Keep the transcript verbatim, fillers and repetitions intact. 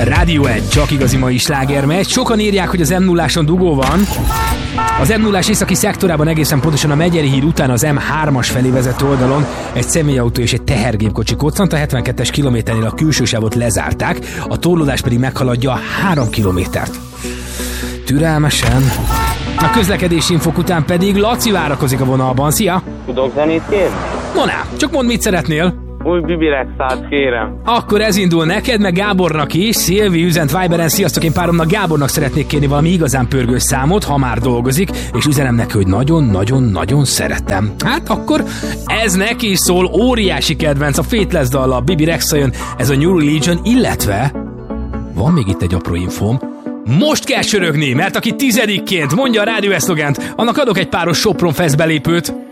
Rádió egy, csak igazi mai sláger megy. Sokan írják, hogy az em nulláson dugó van. Az em nullás északi szektorában egészen pontosan a Megyeri híd után az em hármas felé vezető oldalon egy személyautó és egy tehergépkocsi koccant, a hetvenkettes kilométernél a külső sávot lezárták, a torlódás pedig meghaladja három kilométert. Türelmesen. A közlekedési infok után pedig Laci várakozik a vonalban. Szia! Tudok zenét kérni? No, ná, csak mondd, mit szeretnél. Új Bibi Rexát kérem. Akkor ez indul neked, meg Gábornak is. Szilvi üzent Viberen, sziasztok, én páromnak Gábornak szeretnék kérni valami igazán pörgős számot, ha már dolgozik, és üzenem neki, hogy nagyon-nagyon-nagyon szeretem. Hát akkor ez neki is szól, óriási kedvenc, a Faithless dallal, Bibi Rexa jön, ez a New Religion, illetve van még itt egy apró infóm. Most kell sörögni, mert aki tizedikként mondja a rádió szlogent, annak adok egy páros Sopron Fest belépőt.